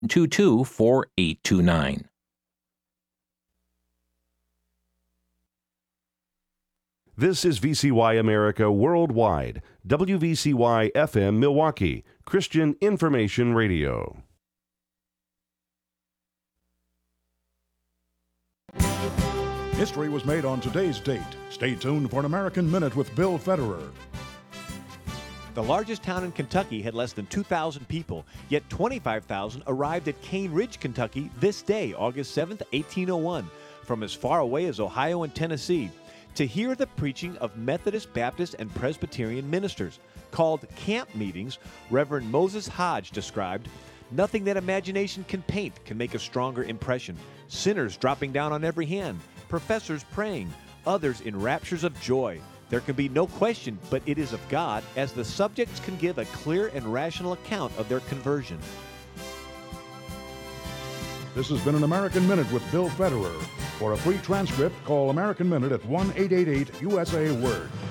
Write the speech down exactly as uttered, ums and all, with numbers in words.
two two four eight two nine. This is V C Y America Worldwide, W V C Y F M Milwaukee, Christian Information Radio. History was made on today's date. Stay tuned for an American Minute with Bill Federer. The largest town in Kentucky had less than two thousand people, yet twenty-five thousand arrived at Cane Ridge, Kentucky this day, August seventh, eighteen oh one, from as far away as Ohio and Tennessee, to hear the preaching of Methodist, Baptist, and Presbyterian ministers. Called camp meetings, Reverend Moses Hodge described, "Nothing that imagination can paint can make a stronger impression. Sinners dropping down on every hand, professors praying, others in raptures of joy. There can be no question but it is of God, as the subjects can give a clear and rational account of their conversion." This has been an American Minute with Bill Federer. For a free transcript, call American Minute at one eight eight eight U S A Word.